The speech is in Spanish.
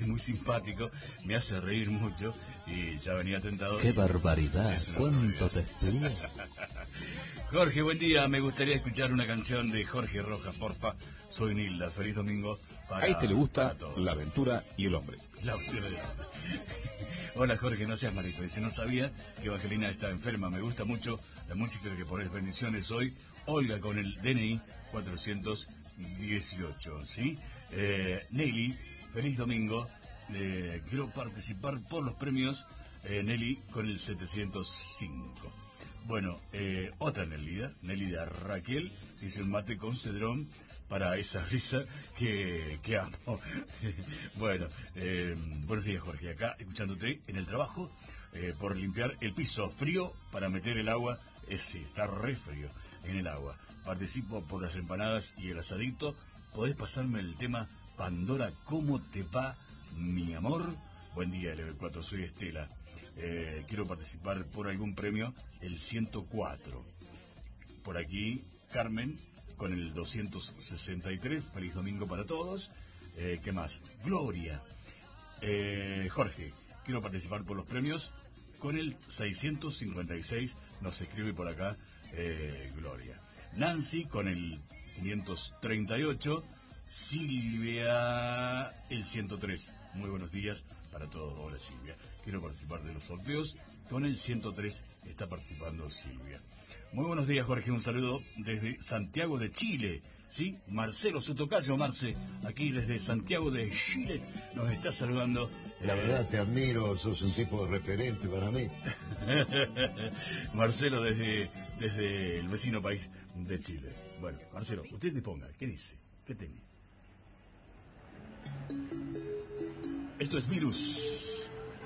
muy simpático, me hace reír mucho y ya venía tentado. ¡Qué barbaridad! ¿Cuánto barbaridad. te explico? Jorge, buen día. Me gustaría escuchar una canción de Jorge Rojas, porfa. Soy Nilda. Feliz domingo para A este le gusta todos. la aventura y el hombre. La aventura del hombre. Hola Jorge, no seas malito. Dice, no sabía que Evangelina está enferma. Me gusta mucho la música que pones. Bendiciones hoy. Olga con el DNI 418, ¿sí? Nelly, feliz domingo. Quiero participar por los premios. Nelly con el 705. Bueno, otra Nelida Raquel, dice un mate con cedrón para esa risa que amo. Bueno, buenos días Jorge, acá escuchándote en el trabajo por limpiar el piso frío para meter el agua, sí, está re frío en el agua. Participo por las empanadas y el asadito. ¿Podés pasarme el tema Pandora, cómo te va mi amor? Buen día, LB4, soy Estela. Quiero participar por algún premio, el 104. Por aquí, Carmen, con el 263. Feliz domingo para todos. ¿Qué más? Gloria. Jorge, quiero participar por los premios con el 656. Nos escribe por acá Gloria. Nancy, con el 538. Silvia, el 103. Muy buenos días para todos. Hola Silvia. Quiero participar de los sorteos. Con el 103 está participando Silvia. Muy buenos días Jorge. Un saludo desde Santiago de Chile. ¿Sí? Marcelo, su tocayo Marce, aquí desde Santiago de Chile, nos está saludando. La verdad te admiro, sos un tipo de referente para mí. Marcelo desde el vecino país de Chile. Bueno, Marcelo, usted disponga. ¿Qué dice? ¿Qué tiene? Esto es Virus.